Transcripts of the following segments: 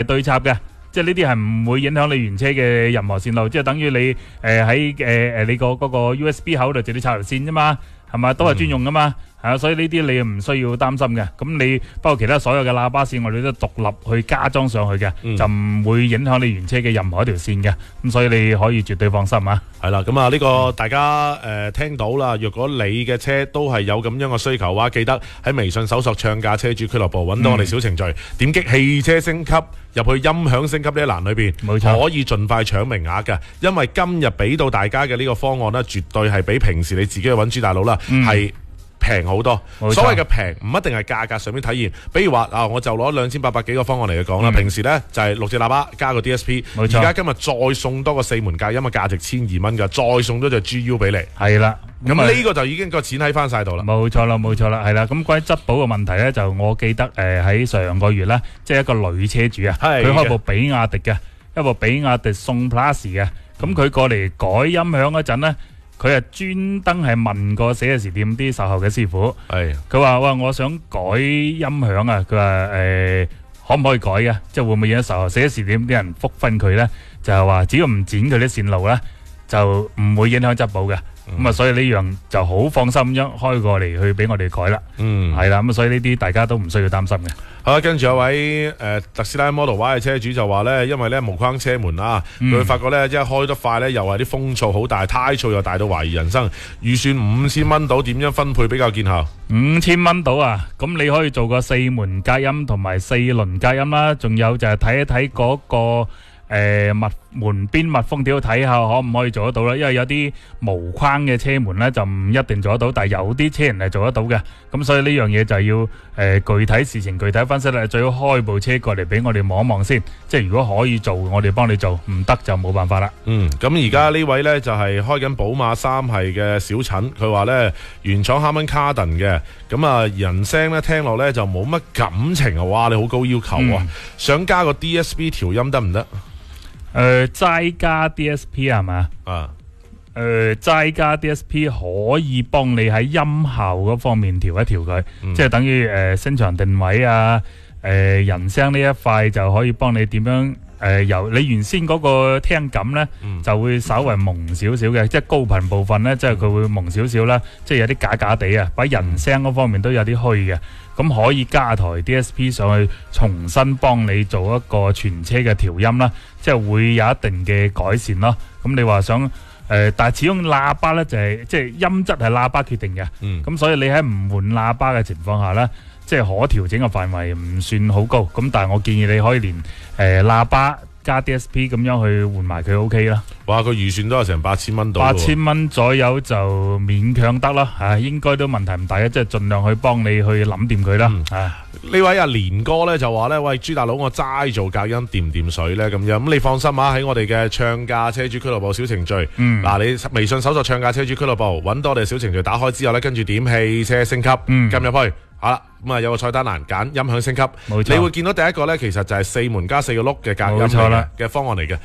對插嘅。即係呢啲係唔會影響你原車嘅任何線路，即係等於你喺你嗰個 USB 口度直接插條線啫嘛，係咪都係專用噶嘛，係啊，所以呢啲你唔需要擔心嘅。咁你包括其他所有嘅喇叭線，我哋都獨立去加裝上去嘅，就唔會影響你原車嘅任何一條線嘅。咁所以你可以絕對放心啊。 係啦，咁啊呢個大家聽到啦。若果你嘅車都係有咁樣嘅需求嘅話，記得喺微信搜索唱價車主俱樂部，揾到我哋小程序，點擊汽車升級。入去音響升級呢一欄裏邊， 冇錯， 可以盡快搶名額嘅，因為今日俾到大家嘅呢個方案呢，絕對係比平時你自己去揾朱大佬啦，係平好多。所謂嘅平唔一定係價格上面體現，比如話我就攞2800幾個方案嚟講啦。平時呢就係6隻喇叭加個 DSP， 而家今日再送多個4門隔音嘅價值1200蚊嘅，再送多隻 GU 俾你。 係啦。 咁呢個就已經個錢喺翻晒度啦。 冇錯啦，冇錯啦，係啦。咁關於質保嘅問題咧，就我記得喺上個月咧，即係一個女車主啊，佢開部比亞迪嘅，一部比亞迪宋 Plus 嘅。咁佢過嚟改音響嗰陣咧，佢係專登係問過4S店啲售後嘅師傅，佢話喂，我想改音響啊，佢話可唔可以改嘅？即係會唔會影響售後？4S店啲人覆返佢咧，就係話只要唔剪佢啲線路咧，就唔會影響質保嘅。咁啊，所以呢樣就好放心咁樣開過嚟去俾我哋改啦。係啦，咁所以呢啲大家都唔需要擔心嘅。 好啦，跟住有位特斯拉 Model Y 嘅車主就話呢，因為呢無框車門啦，佢發覺呢一開得快呢，又係啲風噪好大，胎噪又大到懷疑人生。預算5000蚊到，點樣分配比較見效？5000蚊到啊，咁你可以做個4門隔音同埋4輪隔音啦，仲有就係睇一睇嗰個門邊密封條睇下可唔可以做得到啦，因為有啲無框嘅車門咧就唔一定做得到，但係有啲車人係做得到嘅，咁所以呢樣嘢就要具體事情具體分析啦，最好開部車過嚟俾我哋望一望先，即係如果可以做，我哋幫你做，唔得就冇辦法啦。咁而家呢位咧就係開緊寶馬3系嘅小陳，佢話咧原廠Harman Kardon嘅，咁啊人聲咧聽落咧就冇乜感情啊，哇你好高要求啊，想加個 DSP 調音得唔得？齋加 DSP 係嘛？齋加 DSP 可以幫你喺音效嗰方面調一調佢，即係等於聲場定位啊，人聲呢一塊就可以幫你點樣由你原先嗰個聽感呢，就會稍為蒙少少嘅，即係高頻部分呢，即係佢會蒙少少啦，即係有啲假假地啊，把人聲嗰方面都有啲虛嘅。咁可以加台 DSP 上去，重新幫你做一個全車嘅調音啦，即係會有一定嘅改善咯。咁你話想但係始終喇叭呢，就係即係音質係喇叭決定嘅。咁所以你喺唔換喇叭嘅情況下呢，即係可調整嘅範圍唔算好高。咁但係我建議你可以連喇叭加 DSP 咁樣去換埋佢 OK 啦。哇！佢預算都有成8000蚊到。8000蚊左右就勉強得啦，應該都問題唔大嘅，即係盡量去幫你去諗掂佢啦。呢位阿連哥咧就話咧，喂朱大佬，我齋做隔音掂唔掂水咧咁樣？咁你放心啊，喺我哋嘅唱價車主俱樂部小程序，嗱你微信搜索唱價車主俱樂部，揾到我哋小程序打開之後咧，跟住點汽車升級，撳入去。好啦，咁啊有個菜單欄揀音響升級，你會見到第一個咧，其實就係4門加4個轆嘅隔音嘅方案嚟嘅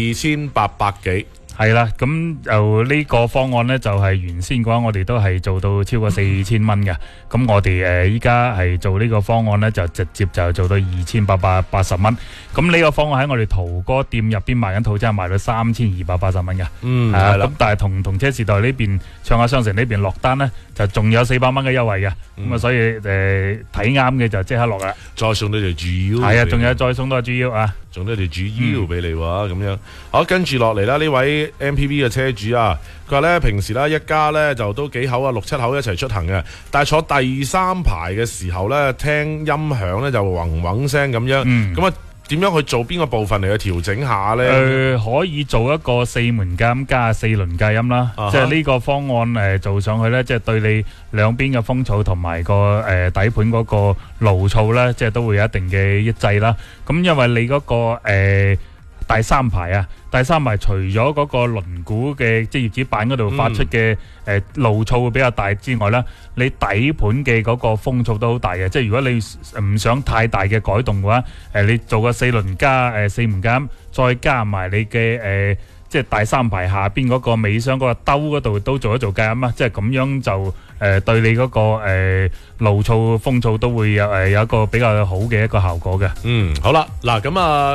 ，2800幾。係啦，咁就呢個方案呢，就係原先嘅話，我哋都係做到超過4000蚊嘅。咁我哋依家係做呢個方案呢，就直接就做到2880蚊。咁呢個方案喺我哋途歌店入邊賣緊套，真係賣到3280蚊嘅。係啦。咁但係同車時代呢邊唱下商城呢邊落單呢，就仲有400蚊嘅優惠嘅。咁啊，所以睇啱嘅就即刻落啦。再送到條主腰。係啊，仲有再送多個主腰啊。送多條主腰俾你喎，咁樣。好，跟住落嚟啦，呢位 MPV 嘅車主啊，佢話咧平時咧一家咧就都幾口啊，6-7口一齊出行嘅，但係坐第3排嘅時候咧，聽音響咧就嗡嗡聲咁樣，咁啊點樣去做邊個部分嚟去調整下咧？可以做一個4門隔音加4輪隔音啦，即係呢個方案做上去咧，即係對你兩邊嘅風噪同埋個底盤嗰個爐噪咧，即係都會有一定嘅抑制啦。咁因為你嗰個第3排啊，第3排除咗嗰個輪毂嘅即係葉子板嗰度發出嘅爐噪會比較大之外咧，你底盤嘅嗰個風噪都好大嘅。即係如果你唔想太大嘅改動嘅話，你做個4輪加4門隔音，再加埋你嘅即係第3排下邊嗰個尾箱嗰個兜嗰度都做一做隔音啊！即係咁樣就對你嗰個爐噪風噪都會有一個比較好嘅一個效果嘅。好啦，嗱咁啊。